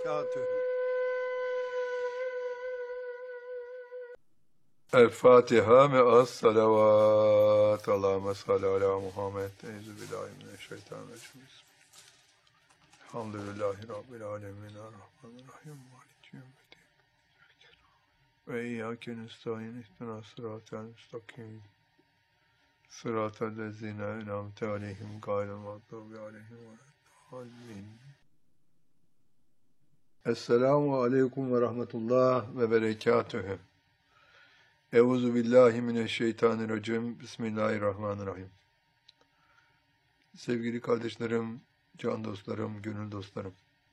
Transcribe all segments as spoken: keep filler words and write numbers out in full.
وبركاته. الفاتحة مع الصلوات. اللهم صل على محمد. أعوذ بالله من الشيطان الرجيم. الحمد لله رب العالمين الرحمن الرحيم مالك يوم الدين وإياك نستعين اهدنا الصراط المستقيم صراط الذين أنعمت عليهم غير المغضوب عليهم ولا الضالين. Esselamu aleyküm ve rahmetullah ve berekatühü. Euzu billahi mineşşeytanirracim. Bismillahirrahmanirrahim. Sevgili kardeşlerim, can dostlarım, gönül dostlarım,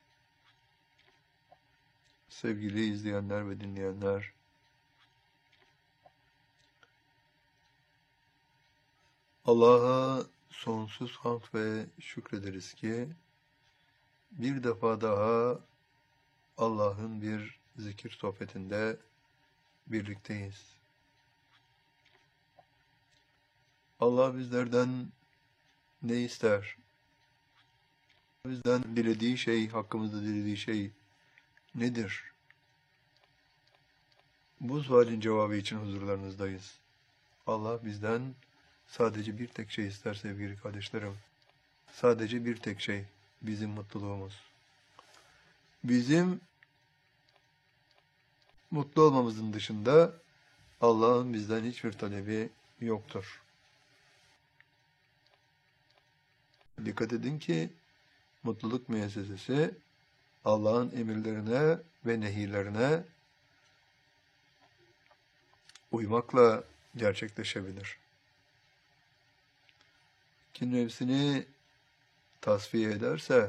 sevgili izleyenler ve dinleyenler, Allah'a sonsuz hamd ve şükrederiz ki bir defa daha Allah'ın bir zikir sohbetinde birlikteyiz. Allah bizlerden ne ister? Bizden dilediği şey, hakkımızda dilediği şey nedir? Bu sualin cevabı için huzurlarınızdayız. Allah bizden sadece bir tek şey ister sevgili kardeşlerim. Sadece bir tek şey, bizim mutluluğumuz. Bizim mutlu olmamızın dışında Allah'ın bizden hiçbir talebi yoktur. Dikkat edin ki mutluluk müessesesi Allah'ın emirlerine ve nehirlerine uymakla gerçekleşebilir. Kim nefsini tasfiye ederse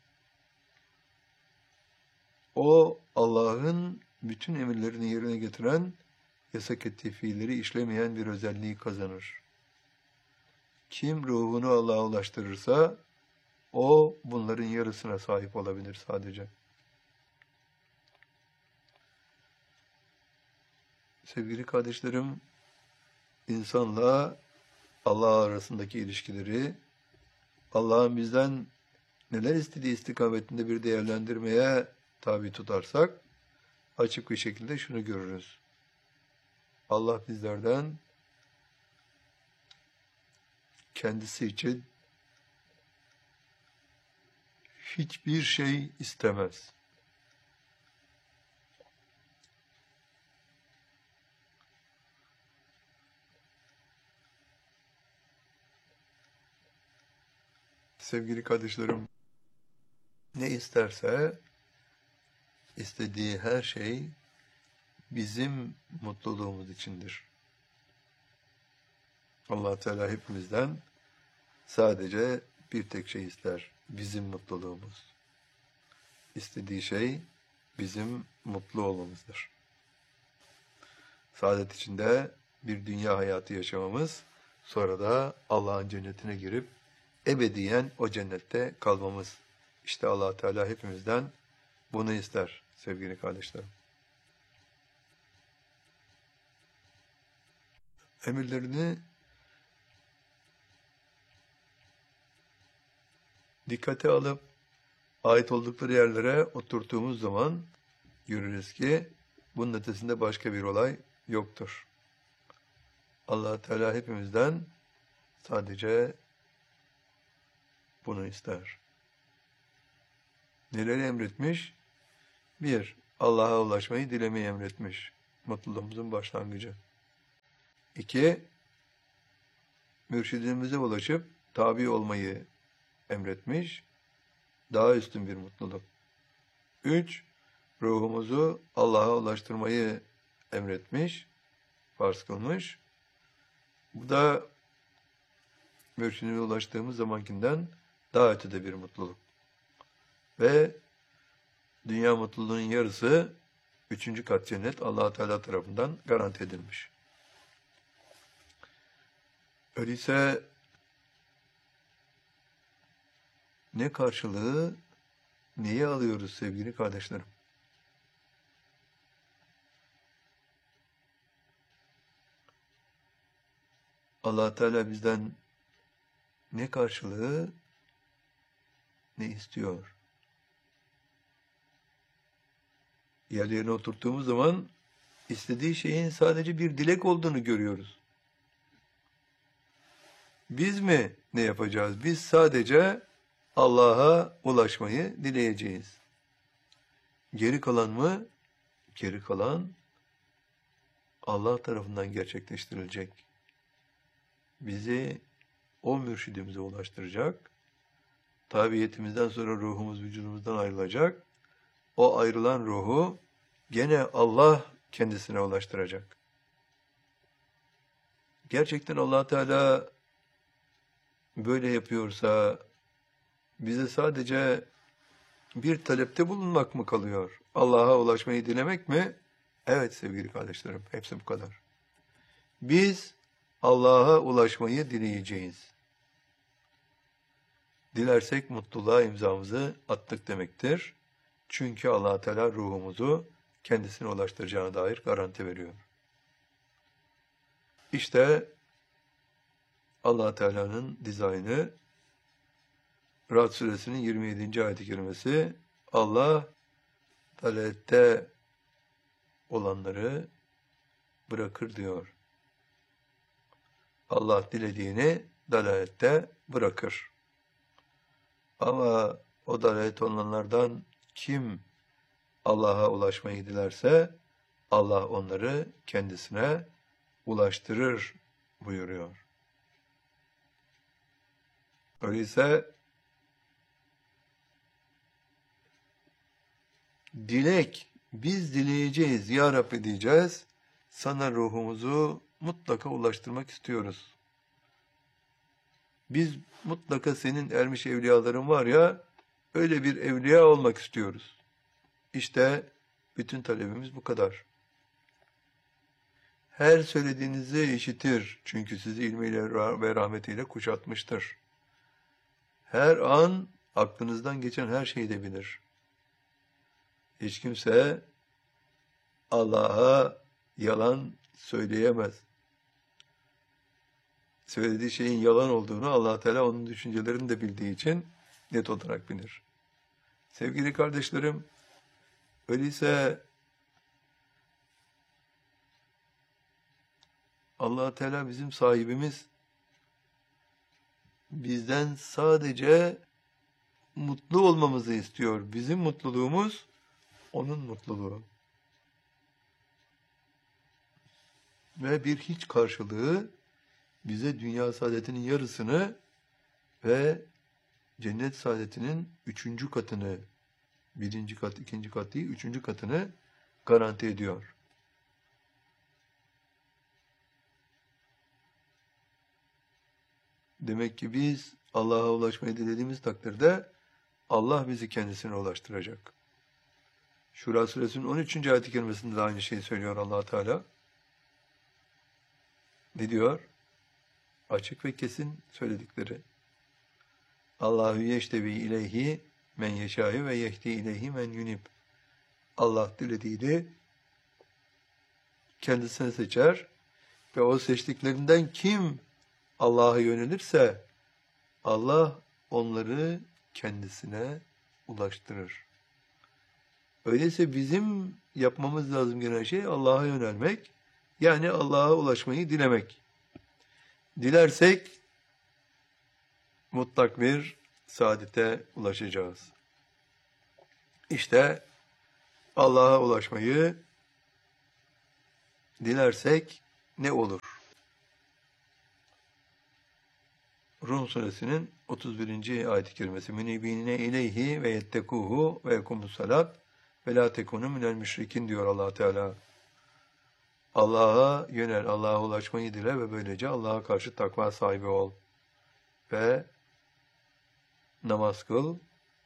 o Allah'ın bütün emirlerini yerine getiren, yasak ettiği fiilleri işlemeyen bir özelliği kazanır. Kim ruhunu Allah'a ulaştırırsa o bunların yarısına sahip olabilir sadece. Sevgili kardeşlerim, insanla Allah arasındaki ilişkileri Allah'ın bizden neler istediği istikametinde bir değerlendirmeye tabi tutarsak açık bir şekilde şunu görürüz. Allah bizlerden kendisi için hiçbir şey istemez. Sevgili kardeşlerim, ne isterse istediği her şey bizim mutluluğumuz içindir. Allah Teala hepimizden sadece bir tek şey ister, bizim mutluluğumuz. İstediği şey bizim mutlu olmamızdır. Saadet içinde bir dünya hayatı yaşamamız, sonra da Allah'ın cennetine girip ebediyen o cennette kalmamız. İşte Allah Teala hepimizden bunu ister sevgili kardeşlerim. Emirlerini dikkate alıp ait oldukları yerlere oturttuğumuz zaman görürüz ki bunun ötesinde başka bir olay yoktur. Allah Teala hepimizden sadece bunu ister. Neleri emretmiş? Bir, Allah'a ulaşmayı dilemeyi emretmiş. Mutluluğumuzun başlangıcı. İki, mürşidimize ulaşıp tabi olmayı emretmiş. Daha üstün bir mutluluk. Üç, ruhumuzu Allah'a ulaştırmayı emretmiş, farz kılmış. Bu da mürşidimize ulaştığımız zamankinden daha ötede bir mutluluk. Ve dünya mutluluğunun yarısı üçüncü kat cennet Allah Teala tarafından garanti edilmiş. Öyleyse ne karşılığı, neyi alıyoruz sevgili kardeşlerim? Allah Teala bizden ne karşılığı, ne istiyor? yerlerine oturttuğumuz zaman istediği şeyin sadece bir dilek olduğunu görüyoruz. Biz mi ne yapacağız? Biz sadece Allah'a ulaşmayı dileyeceğiz. Geri kalan mı? Geri kalan Allah tarafından gerçekleştirilecek. Bizi o mürşidimize ulaştıracak. Tabiyetimizden sonra ruhumuz vücudumuzdan ayrılacak. O ayrılan ruhu gene Allah kendisine ulaştıracak. Gerçekten Allah Teala böyle yapıyorsa bize sadece bir talepte bulunmak mı kalıyor? Allah'a ulaşmayı dilemek mi? Evet sevgili kardeşlerim, hepsi bu kadar. Biz Allah'a ulaşmayı dileyeceğiz. Dilersek mutluluğa imzamızı attık demektir. Çünkü Allah Teala ruhumuzu kendisine ulaştıracağına dair garanti veriyor. İşte Allah Teala'nın dizaynı, Ra'd suresinin yirmi yedinci ayet-i kerimesi, Allah dalalette olanları bırakır diyor. Allah dilediğini dalalette bırakır. Ama o dalalet olanlardan kim Allah'a ulaşmayı dilerse Allah onları kendisine ulaştırır buyuruyor. Öyleyse dilek, biz dileyeceğiz, Ya Rabbi diyeceğiz, sana ruhumuzu mutlaka ulaştırmak istiyoruz. Biz mutlaka senin ermiş evliyaların var ya, öyle bir evliya olmak istiyoruz. İşte bütün talebimiz bu kadar. Her söylediğinizi işitir, çünkü sizi ilmiyle ve rahmetiyle kuşatmıştır. Her an aklınızdan geçen her şeyi de bilir. Hiç kimse Allah'a yalan söyleyemez. Söylediği şeyin yalan olduğunu Allah Teala onun düşüncelerini de bildiği için net olarak bilir. Sevgili kardeşlerim, öyleyse Allah Teala bizim sahibimiz, bizden sadece mutlu olmamızı istiyor. Bizim mutluluğumuz onun mutluluğu. Ve bir hiç karşılığı bize dünya saadetinin yarısını ve cennet saadetinin üçüncü katını, birinci kat, ikinci kat değil, üçüncü katını garanti ediyor. Demek ki biz Allah'a ulaşmayı dilediğimiz takdirde Allah bizi kendisine ulaştıracak. Şura suresinin on üçüncü ayet-i kerimesinde de aynı şeyi söylüyor Allah Teala. Ne diyor? Açık ve kesin söyledikleri. Allahu yeştevi ileyhi men yeşâhi ve yehdi ileyhi men yunib. Allah dilediğini kendisine seçer ve o seçtiklerinden kim Allah'a yönelirse Allah onları kendisine ulaştırır. Öyleyse bizim yapmamız lazım gelen şey Allah'a yönelmek, yani Allah'a ulaşmayı dilemek. Dilersek mutlak bir saadete ulaşacağız. İşte Allah'a ulaşmayı dilersek ne olur? Rum suresinin otuz birinci ayet-i kerimesi. Münibine ileyhi ve yettekuhu ve yekumus salat ve la tekunu minel müşrikin diyor Allah Teala. Allah'a yönel, Allah'a ulaşmayı dile ve böylece Allah'a karşı takva sahibi ol. Ve namaz kıl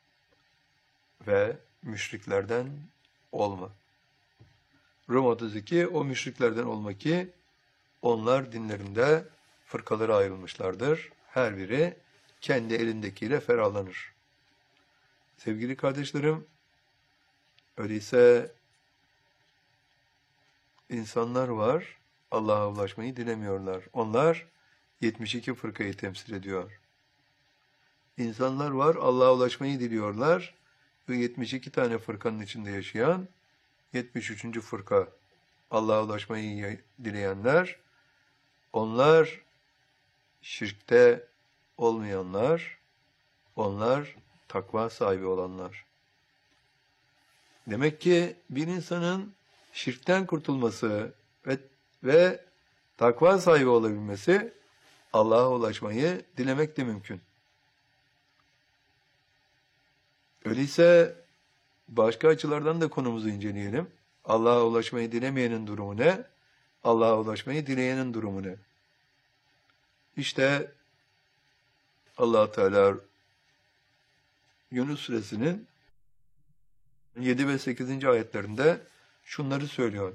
ve müşriklerden olma. Rum otuz iki, o müşriklerden olma ki onlar dinlerinde fırkalara ayrılmışlardır. Her biri kendi elindekiyle ferahlanır. Sevgili kardeşlerim, öyleyse insanlar var, Allah'a ulaşmayı dilemiyorlar. Onlar yetmiş iki fırkayı temsil ediyor. İnsanlar var, Allah'a ulaşmayı diliyorlar ve yetmiş iki tane fırkanın içinde yaşayan yetmiş üçüncü fırka. Allah'a ulaşmayı dileyenler, onlar şirkte olmayanlar, onlar takva sahibi olanlar. Demek ki bir insanın şirkten kurtulması ve, ve takva sahibi olabilmesi, Allah'a ulaşmayı dilemek de mümkün. Öyleyse başka açılardan da konumuzu inceleyelim. Allah'a ulaşmayı dilemeyenin durumu ne? Allah'a ulaşmayı dileyenin durumu ne? İşte Allah Teala Yunus Suresinin yedi ve sekizinci ayetlerinde şunları söylüyor.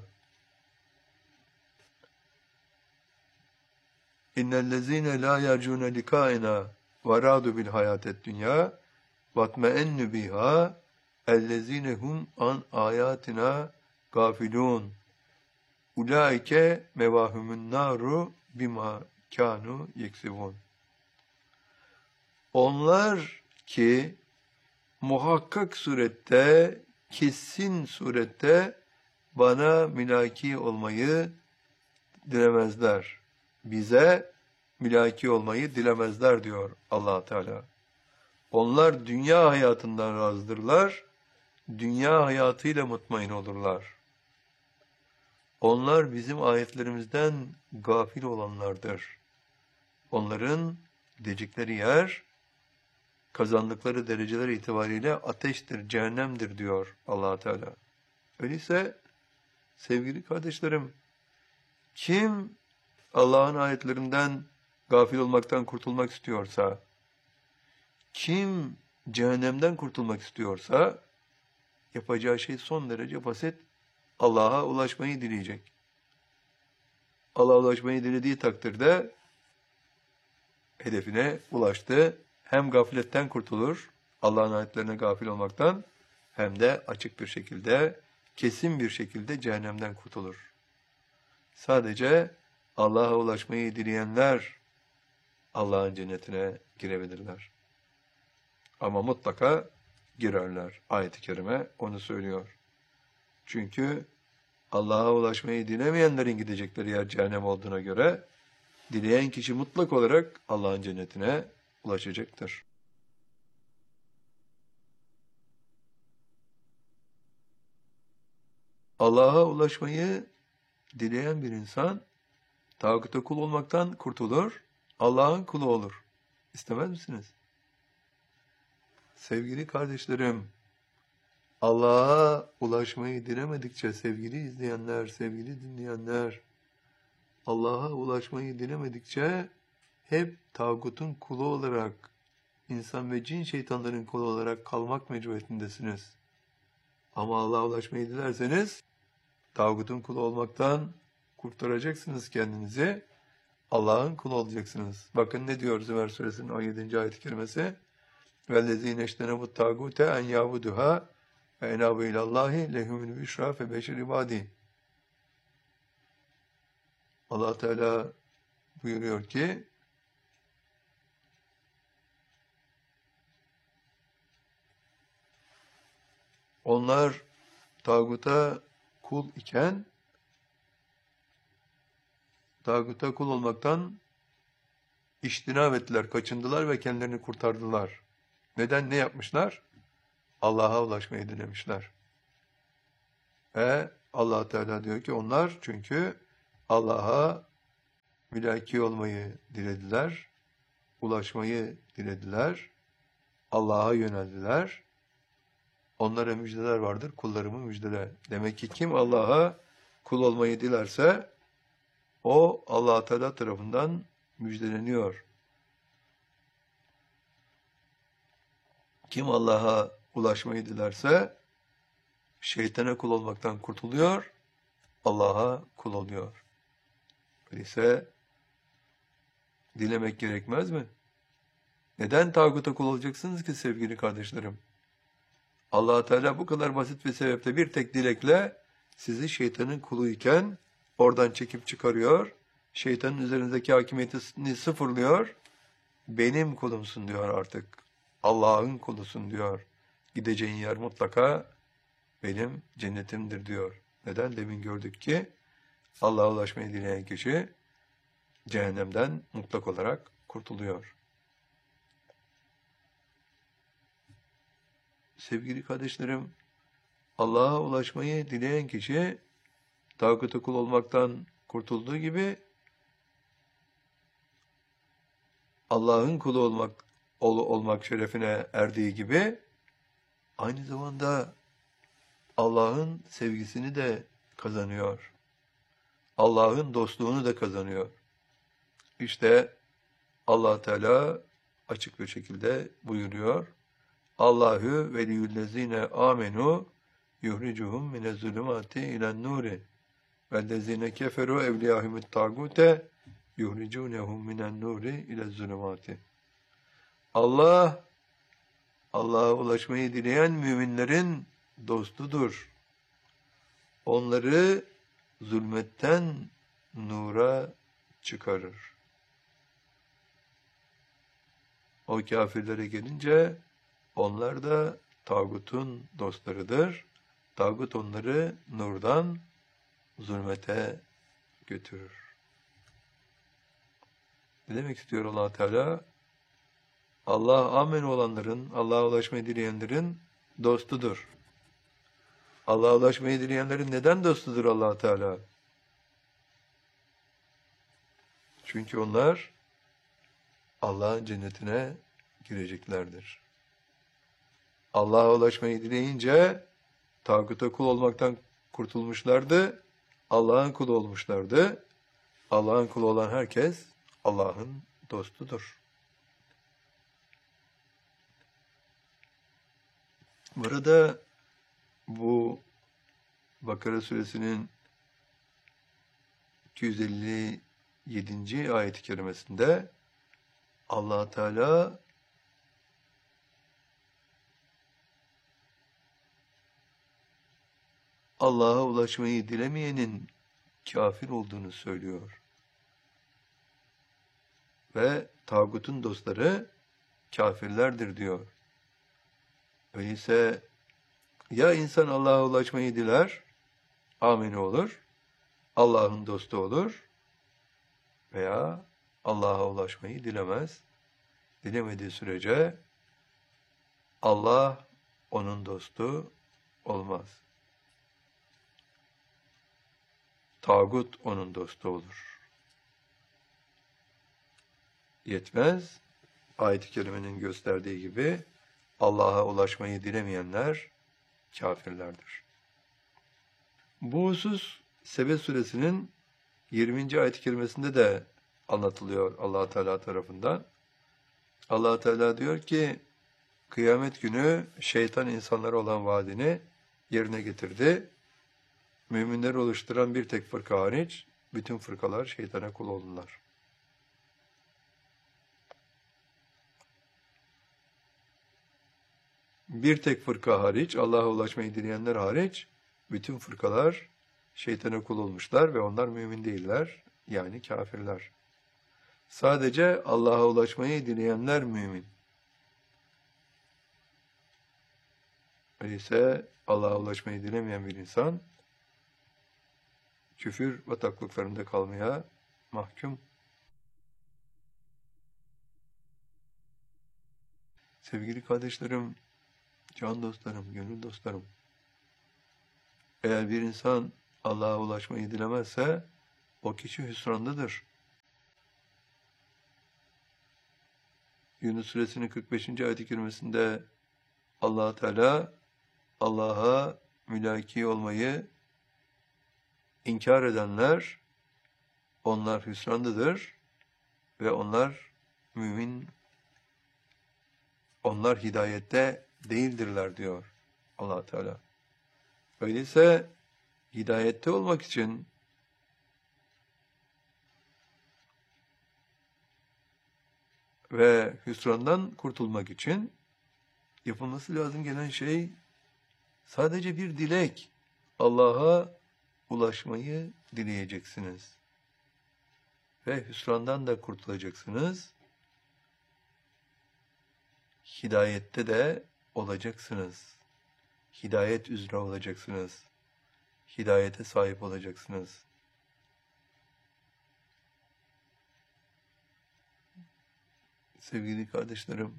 İnnellezîne lâ yercûne likâina ve râdu bil hayâted dünyâ vatme'ennu bihâ ellezîne hum an âyâtina gâfilûn. Ulaike mevahumun naru bima kanu yeksibun. Onlar ki muhakkak surette, kesin surette bana mülaki olmayı dilemezler. Bize mülaki olmayı dilemezler diyor Allah Teala. Onlar dünya hayatından razıdırlar, dünya hayatıyla mutmain olurlar. Onlar bizim ayetlerimizden gafil olanlardır. Onların gidecekleri yer, kazandıkları dereceler itibariyle ateştir, cehennemdir diyor Allah Teala. Öyleyse sevgili kardeşlerim, kim Allah'ın ayetlerinden gafil olmaktan kurtulmak istiyorsa, kim cehennemden kurtulmak istiyorsa, yapacağı şey son derece basit. Allah'a ulaşmayı dileyecek. Allah'a ulaşmayı dilediği takdirde hedefine ulaştı. Hem gafletten kurtulur, Allah'ın ayetlerine gafil olmaktan, hem de açık bir şekilde, kesin bir şekilde cehennemden kurtulur. Sadece Allah'a ulaşmayı dileyenler Allah'ın cennetine girebilirler. Ama mutlaka girerler. Ayet-i kerime onu söylüyor. Çünkü Allah'a ulaşmayı dilemeyenlerin gidecekleri yer cehennem olduğuna göre, dileyen kişi mutlak olarak Allah'ın cennetine ulaşacaktır. Allah'a ulaşmayı dileyen bir insan, tağuta kul olmaktan kurtulur, Allah'ın kulu olur. İstemez misiniz? Sevgili kardeşlerim, Allah'a ulaşmayı dilemedikçe sevgili izleyenler, sevgili dinleyenler, Allah'a ulaşmayı dilemedikçe hep tağutun kulu olarak, insan ve cin şeytanların kulu olarak kalmak mecburiyetindesiniz. Ama Allah'a ulaşmayı dilerseniz, tağutun kulu olmaktan kurtaracaksınız kendinizi, Allah'ın kulu olacaksınız. Bakın ne diyor Zümer Suresinin on yedinci ayet-i kerimesi? وَالَّذ۪ينَ اَجْتَنَبُوا التَّاغُوتَ اَنْ يَعْبُدُهَا وَاَنَابُوا اِلَى اللّٰهِ لَهُمُ الْبُشْرَى فَبَشِّرْ عِبَادِهِ. Allah Teala buyuruyor ki, onlar tağuta kul iken, tağuta kul olmaktan iştinab ettiler, kaçındılar ve kendilerini kurtardılar. Neden, ne yapmışlar? Allah'a ulaşmayı dilemişler. Ve Allah Teala diyor ki onlar çünkü Allah'a mülaki olmayı dilediler, ulaşmayı dilediler, Allah'a yöneldiler. Onlara müjdeler vardır, kullarımı müjdele. Demek ki kim Allah'a kul olmayı dilerse, o Allah Teala tarafından müjdeleniyor. Kim Allah'a ulaşmayı dilerse, şeytana kul olmaktan kurtuluyor, Allah'a kul oluyor. Öyleyse dilemek gerekmez mi? Neden tağuta kul olacaksınız ki sevgili kardeşlerim? Allah Teala bu kadar basit bir sebeple bir tek dilekle sizi şeytanın kuluyken oradan çekip çıkarıyor. Şeytanın üzerinizdeki hakimiyetini sıfırlıyor. Benim kulumsun diyor artık. Allah'ın kulusun diyor. Gideceğin yer mutlaka benim cennetimdir diyor. Neden? Demin gördük ki Allah'a ulaşmayı dileyen kişi cehennemden mutlak olarak kurtuluyor. Sevgili kardeşlerim, Allah'a ulaşmayı dileyen kişi tağuta kul olmaktan kurtulduğu gibi Allah'ın kulu olmak ol, olmak şerefine erdiği gibi aynı zamanda Allah'ın sevgisini de kazanıyor. Allah'ın dostluğunu da kazanıyor. İşte Allah Teala açık bir şekilde buyuruyor. Allahu veliyyüllezine amenu yuhricuhum minez-zulümati ilen-nuri vellezine keferu evliyahumut tagute yuhricunhum minen-nuri ilez-zulümati. Allah Allah'a ulaşmayı dileyen müminlerin dostudur. Onları zulmetten nura çıkarır. O kafirlere gelince onlar da tağutun dostlarıdır. Tağut onları nurdan zulmete götürür. Ne demek istiyor Allah Teala? Allah amen olanların, Allah'a ulaşmayı dileyenlerin dostudur. Allah'a ulaşmayı dileyenlerin neden dostudur Allah Teala? Çünkü onlar Allah'ın cennetine gireceklerdir. Allah'a ulaşmayı dileyince tağuta kul olmaktan kurtulmuşlardı. Allah'ın kulu olmuşlardı. Allah'ın kulu olan herkes Allah'ın dostudur. Burada bu Bakara suresinin iki yüz elli yedinci ayet-i kerimesinde Allah Teala Allah'a ulaşmayı dilemeyenin kafir olduğunu söylüyor. Ve tağutun dostları kafirlerdir diyor. Öyleyse ya insan Allah'a ulaşmayı diler, amini olur, Allah'ın dostu olur veya Allah'a ulaşmayı dilemez. Dilemediği sürece Allah onun dostu olmaz. Tağut onun dostu olur. Yetmez, ayet-i kerimenin gösterdiği gibi Allah'a ulaşmayı dilemeyenler kafirlerdir. Bu husus Sebe suresinin yirminci ayet-i kerimesinde de anlatılıyor Allah Teala tarafından. Allah Teala diyor ki, kıyamet günü şeytan insanlara olan vaadini yerine getirdi. Müminleri oluşturan bir tek fırka hariç bütün fırkalar şeytana kul oldular. Bir tek fırka hariç, Allah'a ulaşmayı dileyenler hariç, bütün fırkalar şeytana kul olmuşlar ve onlar mümin değiller, yani kafirler. Sadece Allah'a ulaşmayı dileyenler mümin. Öyleyse Allah'a ulaşmayı dilemeyen bir insan, küfür bataklıklarında kalmaya mahkum. Sevgili kardeşlerim, can dostlarım, gönül dostlarım, eğer bir insan Allah'a ulaşmayı dilemezse, o kişi hüsrandadır. Yunus suresinin kırk beşinci ayet-i kerimesinde Allah Teala Allah'a mülaki olmayı inkar edenler, onlar hüsrandadır ve onlar mümin, onlar hidayette değildirler diyor Allah Teala. Öyleyse hidayette olmak için ve hüsrandan kurtulmak için yapılması lazım gelen şey sadece bir dilek. Allah'a ulaşmayı dileyeceksiniz. Ve hüsrandan da kurtulacaksınız. Hidayette de olacaksınız. hidayet üzere olacaksınız. Hidayete sahip olacaksınız. Sevgili kardeşlerim,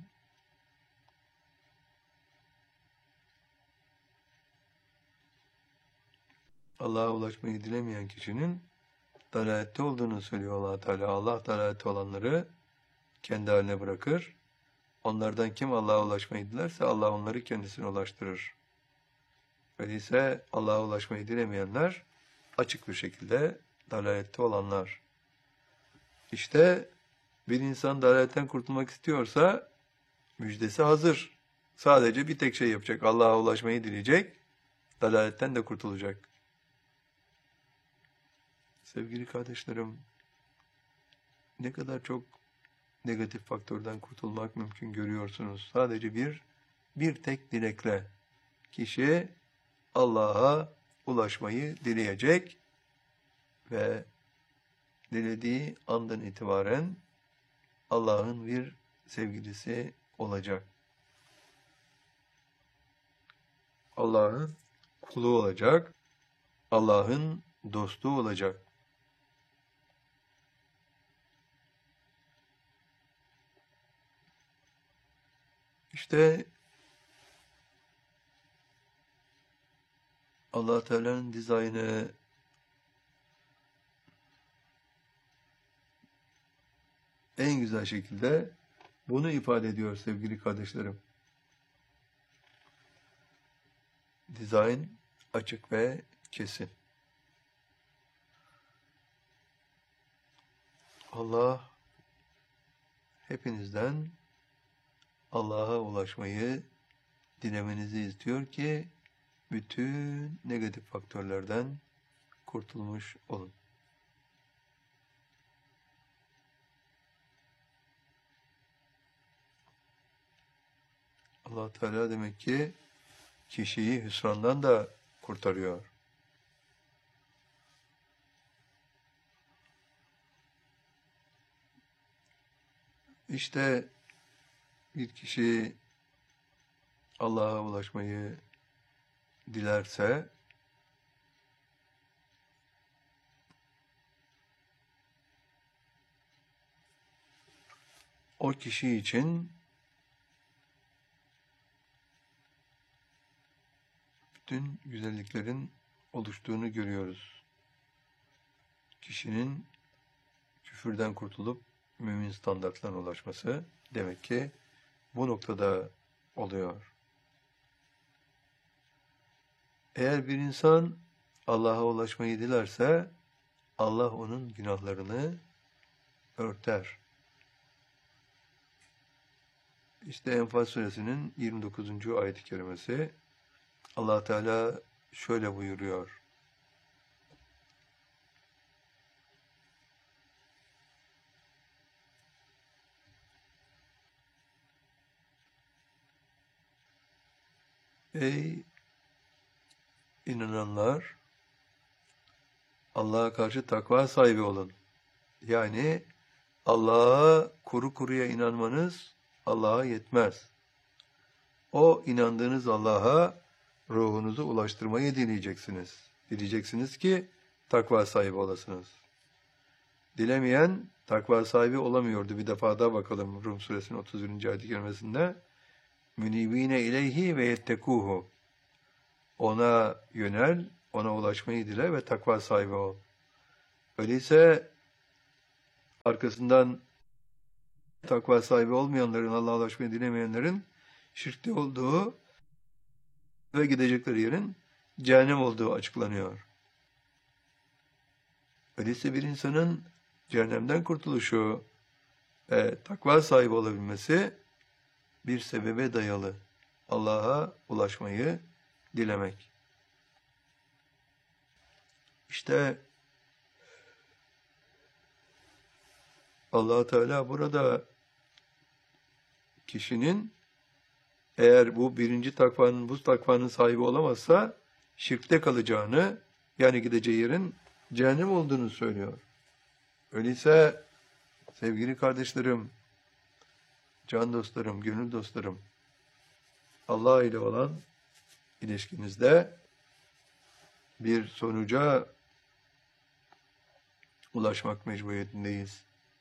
Allah'a ulaşmayı dilemeyen kişinin dalalette olduğunu söylüyor Allah Teala. Allah dalalette olanları kendi haline bırakır. Onlardan kim Allah'a ulaşmayı dilerse Allah onları kendisine ulaştırır. Öyleyse Allah'a ulaşmayı dilemeyenler açık bir şekilde dalalette olanlar. İşte bir insan dalaletten kurtulmak istiyorsa müjdesi hazır. Sadece bir tek şey yapacak. Allah'a ulaşmayı dileyecek. Dalaletten de kurtulacak. Sevgili kardeşlerim, ne kadar çok negatif faktörden kurtulmak mümkün görüyorsunuz. Sadece bir, bir tek dilekle kişi Allah'a ulaşmayı dileyecek ve dilediği andan itibaren Allah'ın bir sevgilisi olacak. Allah'ın kulu olacak. Allah'ın dostu olacak. İşte Allah Teala'nın dizaynı en güzel şekilde bunu ifade ediyor sevgili kardeşlerim. Dizayn açık ve kesin. Allah hepinizden Allah'a ulaşmayı dilemenizi istiyor ki bütün negatif faktörlerden kurtulmuş olun. Allah Teala demek ki kişiyi hüsrandan da kurtarıyor. İşte bir kişi Allah'a ulaşmayı dilerse o kişi için bütün güzelliklerin oluştuğunu görüyoruz. Kişinin küfürden kurtulup mümin standartlarına ulaşması demek ki bu noktada oluyor. Eğer bir insan Allah'a ulaşmayı dilerse Allah onun günahlarını örter. İşte Enfal suresinin yirmi dokuzuncu ayet-i kerimesi Allah Teala şöyle buyuruyor. Ey inananlar, Allah'a karşı takva sahibi olun. Yani Allah'a kuru kuruya inanmanız Allah'a yetmez. O inandığınız Allah'a ruhunuzu ulaştırmayı dileyeceksiniz. Dileyeceksiniz ki takva sahibi olasınız. Dilemeyen takva sahibi olamıyordu. Bir defa daha bakalım Rum suresinin otuz birinci ayet-i kerimesinde. Münibine ileyhi ve yettekuhu. Ona yönel, ona ulaşmayı dile ve takva sahibi ol. Öyleyse arkasından takva sahibi olmayanların, Allah'a ulaşmayı dilemeyenlerin şirkte olduğu ve gidecekleri yerin cehennem olduğu açıklanıyor. Öyleyse bir insanın cehennemden kurtuluşu ve takva sahibi olabilmesi bir sebebe dayalı. Allah'a ulaşmayı dilemek. İşte Allah Teala burada kişinin eğer bu birinci takvanın, bu takvanın sahibi olamazsa şirkte kalacağını, yani gideceği yerin cehennem olduğunu söylüyor. Öyleyse sevgili kardeşlerim, can dostlarım, gönül dostlarım, Allah ile olan ilişkinizde bir sonuca ulaşmak mecburiyetindeyiz.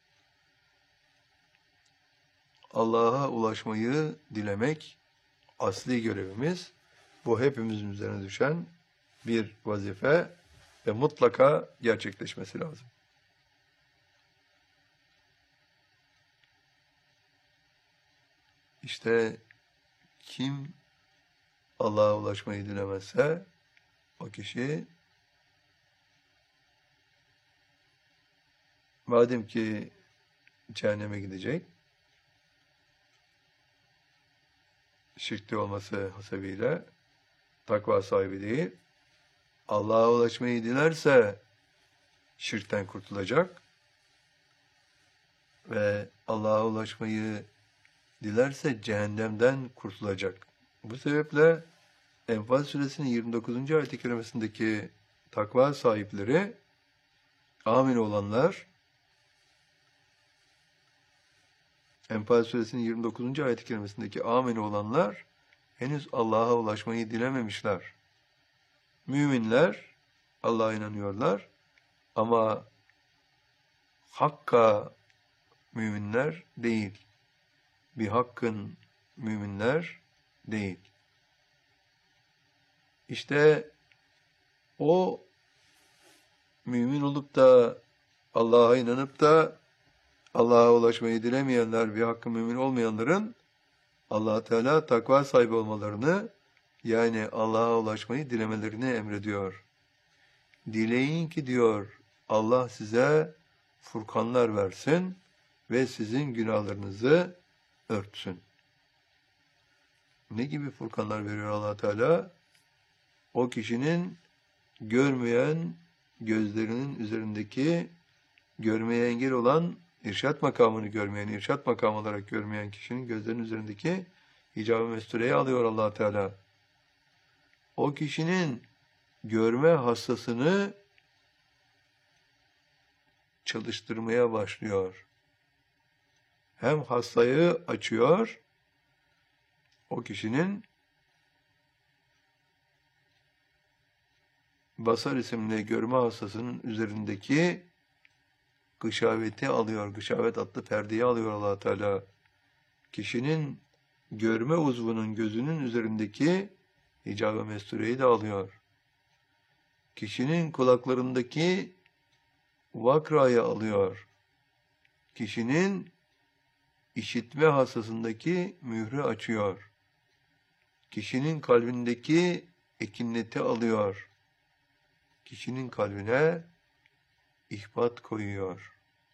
Allah'a ulaşmayı dilemek asli görevimiz. Bu hepimizin üzerine düşen bir vazife ve mutlaka gerçekleşmesi lazım. İşte kim Allah'a ulaşmayı dilemezse o kişi madem ki cehenneme gidecek, şirkli olması hasebiyle takva sahibi değil, Allah'a ulaşmayı dilerse şirkten kurtulacak ve Allah'a ulaşmayı dilerse cehennemden kurtulacak. Bu sebeple Enfal suresinin yirmi dokuzuncu ayet-i kerimesindeki takva sahipleri, amin olanlar, Enfal suresinin yirmi dokuzuncu ayet-i kerimesindeki amin olanlar henüz Allah'a ulaşmayı dilememişler. Müminler Allah'a inanıyorlar ama hakka müminler değil. Bir hakkın müminler değil. İşte o mümin olup da Allah'a inanıp da Allah'a ulaşmayı dilemeyenler, bir hakkın mümin olmayanların Allah Teala takva sahibi olmalarını, yani Allah'a ulaşmayı dilemelerini emrediyor. Dileyin ki diyor, Allah size furkanlar versin ve sizin günahlarınızı örtsün. Ne gibi furkanlar veriyor Allah Teala? O kişinin görmeyen gözlerinin üzerindeki görmeye engel olan irşat makamını görmeyen, irşat makamı olarak görmeyen kişinin gözlerinin üzerindeki hicab-ı mestureyi alıyor Allah Teala. O kişinin görme hassasını çalıştırmaya başlıyor. Hem hastayı açıyor, o kişinin basar isimli görme hassasının üzerindeki gışaveti alıyor. Gışavet adlı perdeyi alıyor Allah Teala. Kişinin görme uzvunun, gözünün üzerindeki hicab-ı mestureyi de alıyor. Kişinin kulaklarındaki vakrayı alıyor. Kişinin işitme hassasındaki mührü açıyor. Kişinin kalbindeki ekineti alıyor. Kişinin kalbine ihbat koyuyor.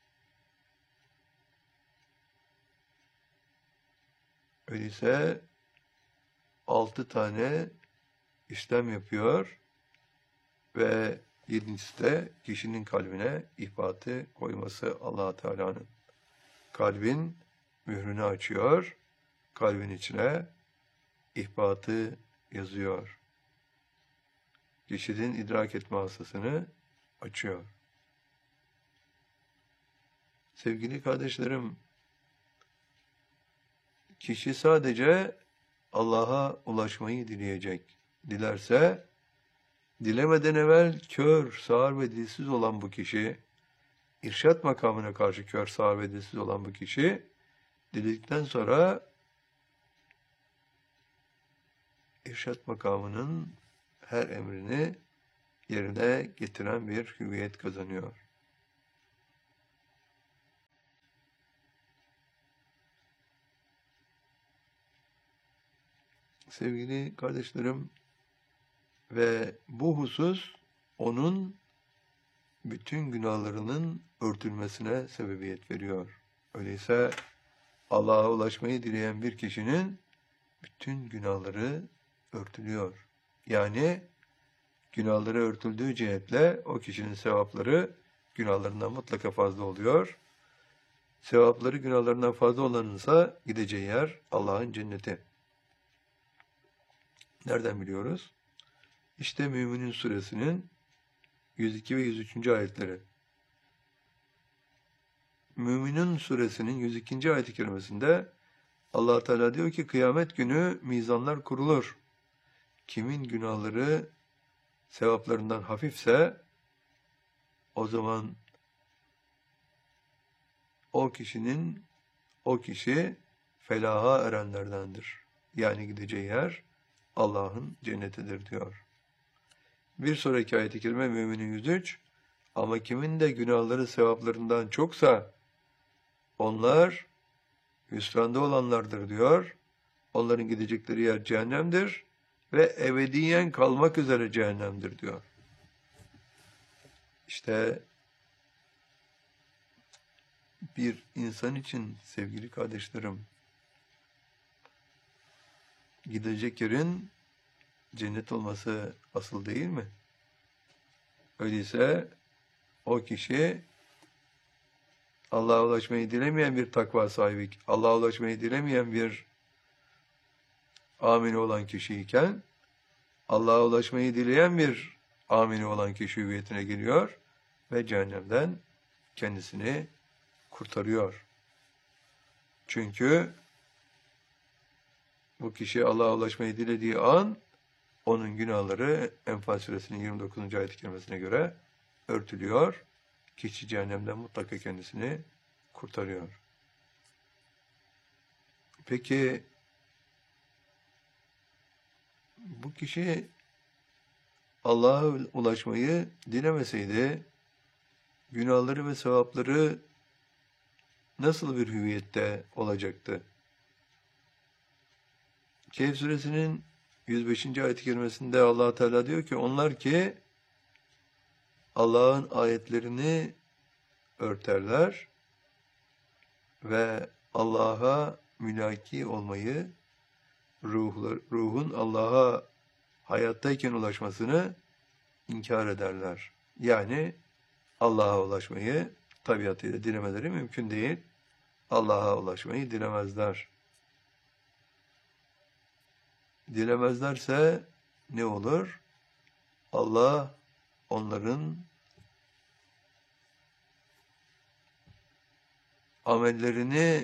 Öyleyse altı tane işlem yapıyor ve yedincisi de kişinin kalbine ihbatı koyması Allah Teala'nın. Kalbin mührünü açıyor, kalbin içine ihbatı yazıyor. Kişinin idrak etme hassasını açıyor. Sevgili kardeşlerim, kişi sadece Allah'a ulaşmayı dileyecek. Dilerse, dilemeden evvel kör, sağır ve dilsiz olan bu kişi, irşat makamına karşı kör, sağır ve dilsiz olan bu kişi, diledikten sonra irşat makamının her emrini yerine getiren bir hüviyet kazanıyor. Sevgili kardeşlerim, ve bu husus onun bütün günahlarının örtülmesine sebebiyet veriyor. Öyleyse Allah'a ulaşmayı dileyen bir kişinin bütün günahları örtülüyor. Yani günahları örtüldüğü cihetle o kişinin sevapları günahlarından mutlaka fazla oluyor. Sevapları günahlarından fazla olanınsa gideceği yer Allah'ın cenneti. Nereden biliyoruz? İşte Müminin suresinin yüz iki ve yüz üçüncü ayetleri. Müminin suresinin yüz ikinci ayet-i kerimesinde Allah Teala diyor ki kıyamet günü mizanlar kurulur. kimin günahları sevaplarından hafifse o zaman o kişinin o kişi felaha erenlerdendir. Yani gideceği yer Allah'ın cennetidir diyor. Bir sonraki ayet-i kerime Müminin yüz üç. Ama kimin de günahları sevaplarından çoksa onlar hüsranda olanlardır diyor. Onların gidecekleri yer cehennemdir ve ebediyen kalmak üzere cehennemdir diyor. İşte bir insan için sevgili kardeşlerim, gidecek yerin cennet olması asıl değil mi? Öyleyse o kişi Allah'a ulaşmayı dilemeyen bir takva sahibi, Allah'a ulaşmayı dilemeyen bir amini olan kişiyken, Allah'a ulaşmayı dileyen bir amini olan kişi hüviyetine geliyor ve cehennemden kendisini kurtarıyor. Çünkü bu kişi Allah'a ulaşmayı dilediği an onun günahları Enfal suresinin yirmi dokuzuncu ayet-i kerimesine göre örtülüyor. Kişi cehennemden mutlaka kendisini kurtarıyor. Peki bu kişi Allah'a ulaşmayı dilemeseydi günahları ve sevapları nasıl bir hüviyette olacaktı? Kehf suresinin yüz beşinci ayet-i kerimesinde Allah Teala diyor ki onlar ki Allah'ın ayetlerini örterler ve Allah'a mülaki olmayı, ruhlar, ruhun Allah'a hayattayken ulaşmasını inkar ederler. Yani Allah'a ulaşmayı tabiatıyla dilemeleri mümkün değil. Allah'a ulaşmayı dilemezler. Dilemezlerse ne olur? Allah onların amellerini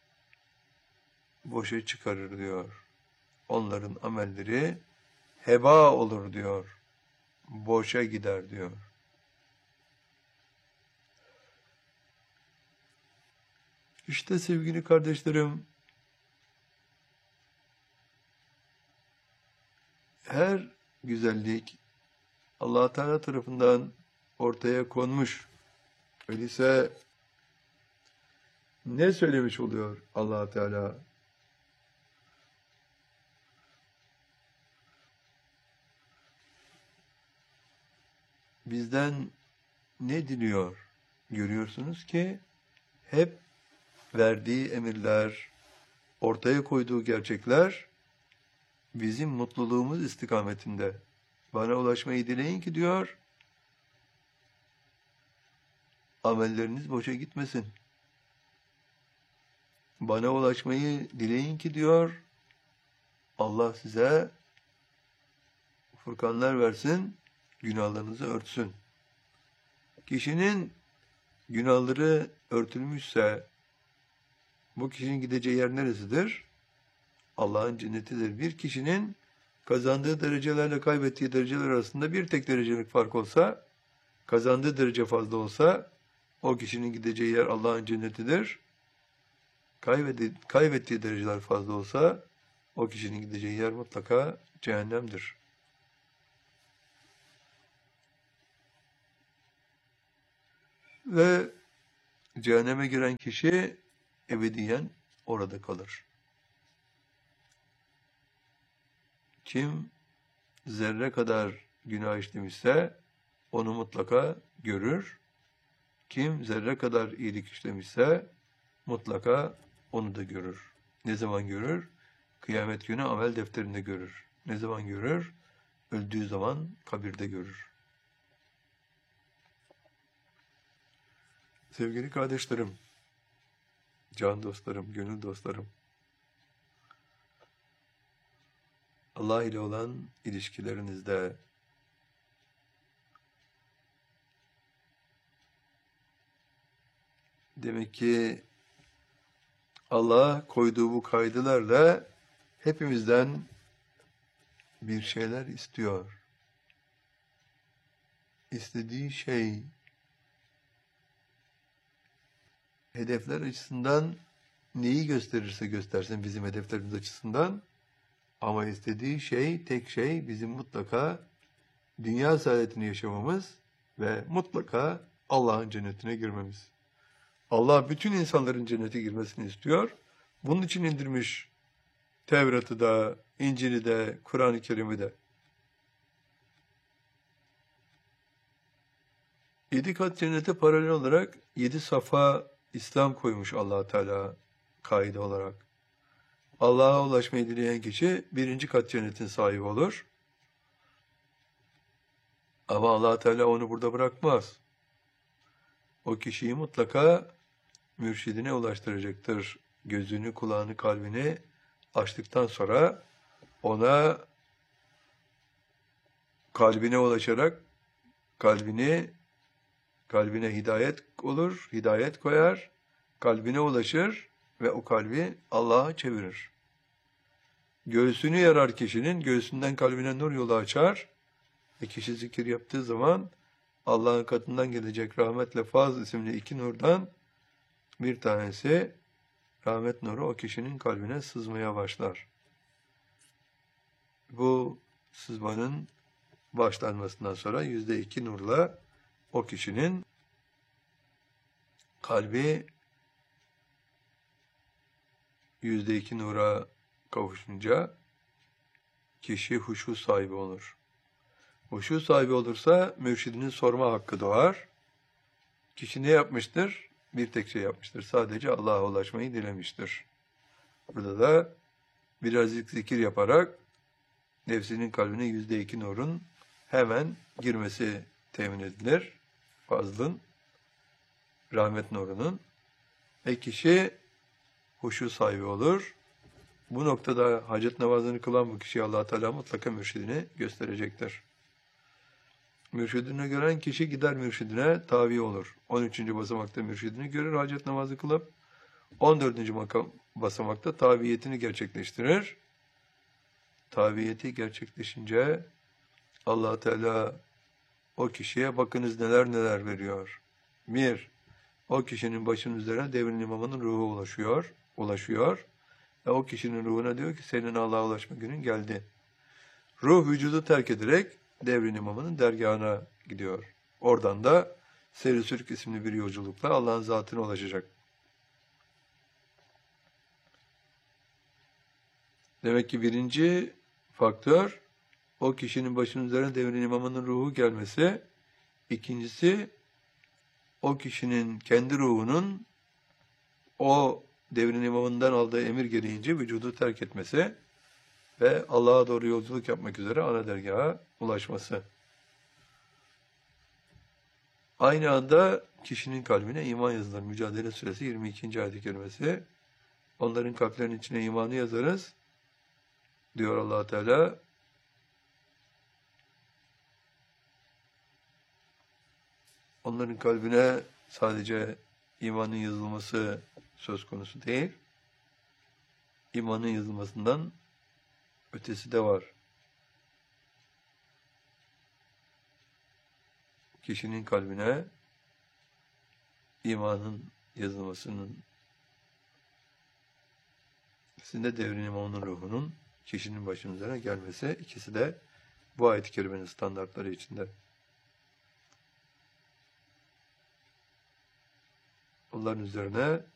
boşa çıkarır diyor. Onların amelleri heba olur diyor. Boşa gider diyor. İşte sevgili kardeşlerim, her güzellik Allah Teala tarafından ortaya konmuş. Öyleyse ne söylemiş oluyor Allah Teala? Bizden ne diliyor? Görüyorsunuz ki hep verdiği emirler, ortaya koyduğu gerçekler bizim mutluluğumuz istikametinde. Bana ulaşmayı dileyin ki diyor, amelleriniz boşa gitmesin. Bana ulaşmayı dileyin ki diyor, Allah size furkanlar versin, günahlarınızı örtsün. Kişinin günahları örtülmüşse, bu kişinin gideceği yer neresidir? Allah'ın cennetidir. Bir kişinin kazandığı derecelerle kaybettiği dereceler arasında bir tek derecelik fark olsa, kazandığı derece fazla olsa, o kişinin gideceği yer Allah'ın cennetidir. Kaybettiği, kaybettiği dereceler fazla olsa, o kişinin gideceği yer mutlaka cehennemdir. Ve cehenneme giren kişi ebediyen orada kalır. Kim zerre kadar günah işlemişse onu mutlaka görür. Kim zerre kadar iyilik işlemişse mutlaka onu da görür. Ne zaman görür? Kıyamet günü amel defterinde görür. Ne zaman görür? Öldüğü zaman kabirde görür. Sevgili kardeşlerim, can dostlarım, gönül dostlarım, Allah ile olan ilişkilerinizde demek ki Allah koyduğu bu kaydılarla hepimizden bir şeyler istiyor. İstediği şey hedefler açısından neyi gösterirse göstersin bizim hedeflerimiz açısından, ama istediği şey, tek şey bizim mutlaka dünya saadetini yaşamamız ve mutlaka Allah'ın cennetine girmemiz. Allah bütün insanların cennete girmesini istiyor. Bunun için indirmiş Tevrat'ı da, İncil'i de, Kur'an-ı Kerim'i de. Yedi kat cennete paralel olarak yedi safa İslam koymuş Allah Teala kaide olarak. Allah'a ulaşmayı dileyen kişi birinci kat cennetin sahibi olur. Ama Allah Teala onu burada bırakmaz. O kişiyi mutlaka mürşidine ulaştıracaktır. Gözünü, kulağını, kalbini açtıktan sonra ona kalbine ulaşarak kalbini kalbine hidayet olur, hidayet koyar, kalbine ulaşır ve o kalbi Allah'a çevirir. Göğsünü yarar kişinin, göğsünden kalbine nur yolu açar ve kişi zikir yaptığı zaman Allah'ın katından gelecek rahmetle faz isimli iki nurdan bir tanesi, rahmet nuru, o kişinin kalbine sızmaya başlar. Bu sızmanın başlanmasından sonra yüzde iki nurla o kişinin kalbi yüzde iki nura kavuşunca kişi huşu sahibi olur. Huşu sahibi olursa mürşidinin sorma hakkı doğar. Kişi ne yapmıştır? Bir tek şey yapmıştır. Sadece Allah'a ulaşmayı dilemiştir. Burada da birazcık zikir yaparak nefsinin kalbine yüzde iki nurun hemen girmesi temin edilir. Fazlın, rahmet nurunun. Ve kişi huşu sahibi olur. Bu noktada hacet namazını kılan bu kişiye Allah Teala mutlaka mürşidini gösterecektir. Mürşidini gören kişi gider mürşidine tabi olur. on üçüncü basamakta mürşidini görür, hacet namazı kılıp on dördüncü makam basamakta tabiyetini gerçekleştirir. Tabiyeti gerçekleşince Allah Teala o kişiye bakınız neler neler veriyor. Bir, o kişinin başının üzerine devrin imamının ruhu ulaşıyor, ulaşıyor. Ve o kişinin ruhuna diyor ki senin Allah'a ulaşma günün geldi. Ruh vücudu terk ederek devrin imamının dergahına gidiyor. Oradan da Seyri Sürk isimli bir yolculukla Allah'ın zatına ulaşacak. Demek ki birinci faktör o kişinin başının üzerine devrin imamının ruhu gelmesi. İkincisi o kişinin kendi ruhunun o devrin imamından aldığı emir gereğince vücudu terk etmesi ve Allah'a doğru yolculuk yapmak üzere ana dergaha ulaşması. Aynı anda kişinin kalbine iman yazılır. Mücadele Suresi yirmi ikinci ayet-i kerimesi. Onların kalplerinin içine imanı yazarız diyor Allah Teala. Onların kalbine sadece imanın yazılması söz konusu değil. İmanın yazılmasından ötesi de var. Kişinin kalbine imanın yazılmasının ikisinde devrin imamının ruhunun kişinin başının üzerine gelmesi, ikisi de bu ayet-i kerimenin standartları içinde. Onların üzerine